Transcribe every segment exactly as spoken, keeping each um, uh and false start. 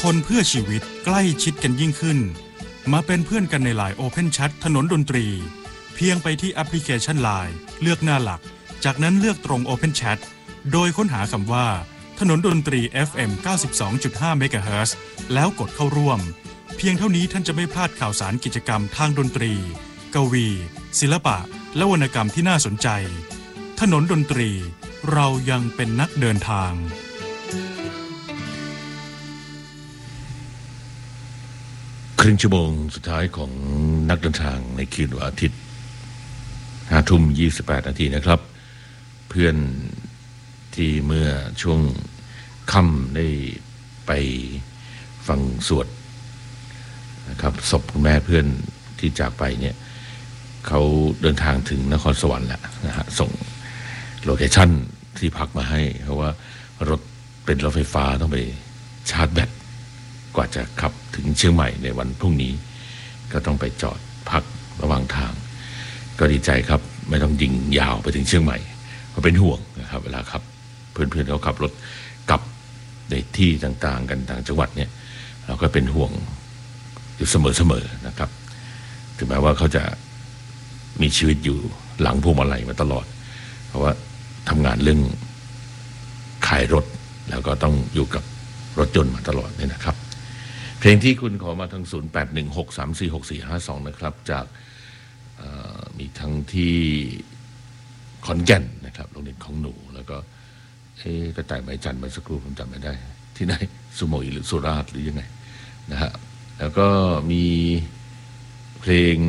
ทนเพื่อชีวิตใกล้ชิดกันยิ่งขึ้นมาเป็นเพื่อนกันใน ไลน์ Open Chat ถนนดนตรีเพียงไปที่แอปพลิเคชัน ไลน์ เลือกหน้าหลักจากนั้นเลือกตรง Open Chat โดยค้นหาคำว่าถนนดนตรี เอฟ เอ็ม เก้าสิบสองจุดห้า เมกะเฮิรตซ์แล้วกดเข้าร่วมเพียงเท่านี้ท่านจะไม่พลาดข่าวสารกิจกรรมทางดนตรีกวีศิลปะและวรรณกรรมที่น่าสนใจถนนดนตรีเรายังเป็นนักเดินทางครึ่งชั่วโมงสุดท้ายของนักเดินทางในคืนวันอาทิตย์ห้าทุ่มยี่สิบแปดนาทีนะครับเพื่อนที่เมื่อช่วงค่ำได้ไปฟังสวดนะครับศพคุณแม่เพื่อนที่จากไปเนี่ยเขาเดินทางถึงนครสวรรค์แล้วนะฮะส่งโลเคชั่นที่พักมาให้เพราะว่ารถเป็นรถไฟฟ้าต้องไปชาร์จแบตกว่าจะขับถึงเชียงใหม่ในวันพรุ่งนี้ก็ต้องไปจอดพักระหว่างทางก็ดีใจครับไม่ต้องยิงยาวไปถึงเชียงใหม่ก็เป็นห่วงนะครับเวลาขับเพื่อนๆเขาขับรถกลับในที่ต่างๆกันต่างจังหวัดเนี่ยเราก็เป็นห่วงอยู่เสมอๆนะครับถึงแม้ว่าเขาจะมีชีวิตอยู่หลังพวงมาลัยมาตลอดเพราะว่าทำงานเรื่องขายรถแล้วก็ต้องอยู่กับรถยนต์มาตลอดเนี่ยนะครับเพลงที่คุณขอมาทางศูนย์ แปด หนึ่ง หก สาม สี่ หก สี่ ห้า สองนะครับจากมีทั้งที่ขอนแก่นนะครับโรงเรียนของหนูแล้วก็เอ๊ะกระต่ายไม้จันทร์เมื่อสักครู่ผมจำไม่ได้ที่ไหนสุโขทัยหรือสุราษฎร์หรือยังไงนะฮะแล้วก็มีเพลง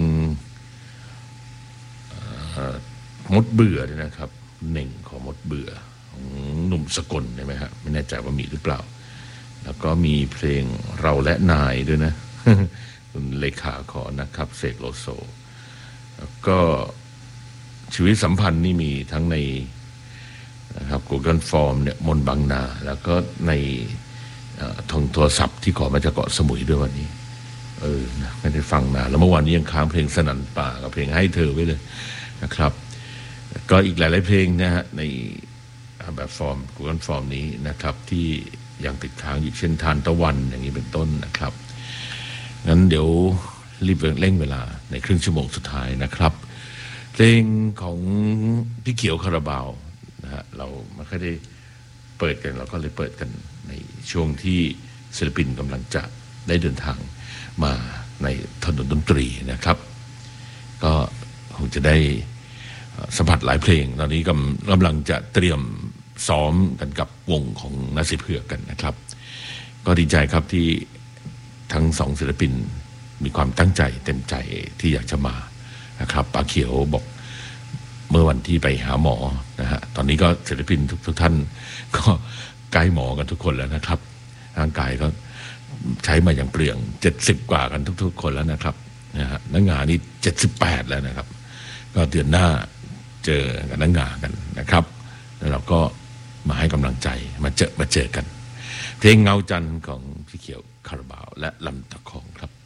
มดเบื่อเนี่ยนะครับหนึ่งของมดเบื่อของหนุ่มสกลใช่ไหมครับไม่แน่ใจว่ามีหรือเปล่าแล้วก็มีเพลงเราและนายด้วยนะ คุณเลขาขอนะครับเสกโลโซแล้วก็ชีวิตสัมพันธ์นี่มีทั้งในนะครับ Google Form เนี่ยมนบางนาแล้วก็ในทางโทรศัพท์ที่ขอมาจากเกาะสมุยด้วยวันนี้เออนะไม่ได้ฟังนานแล้วเมื่อวานนี้ยังค้างเพลงสนันป่ากับเพลงให้เธอไว้เลยนะครับก็อีกหลายๆเพลงนะฮะในแบบฟอร์ม Google Form นี้นะครับที่ยังติดค้างอยู่เช่นทานตะวันอย่างนี้เป็นต้นนะครับงั้นเดี๋ยวรีบเร่งเวลาในครึ่งชั่วโมงสุดท้ายนะครับเพลงของพี่เขียวคาราบาวนะฮะเราไม่ค่อยได้เปิดกันเราก็เลยเปิดกันในช่วงที่ศิลปินกำลังจะได้เดินทางมาในถนนดนตรีนะครับก็คงจะได้สัมผัสหลายเพลงตอนนี้กำลังจะเตรียมซ้อมกันกับวงของนาสิเผือกกันนะครับก็ดีใจครับที่ทั้งสองศิลปินมีความตั้งใจเต็มใจที่อยากจะมานะครับป้าเขียวบอกเมื่อวันที่ไปหาหมอนะฮะตอนนี้ก็ศิลปินทุกทุกท่านก็ใกล้หมอกันทุกคนแล้วนะครับร่างกายก็ใช้มาอย่างเปลืองเจ็ดสิบกว่ากันทุกๆคนแล้วนะครับนะฮะนักงานนี่เจ็ดสิบแปดแล้วนะครับก็เดือนหน้าเจอกับนักงานกันนะครับแล้วเราก็มาให้กำลังใจมาเจอมาเจอกันเพลงเงาจันทร์ของพี่เขียวคาราบาวและลำตะคองครับ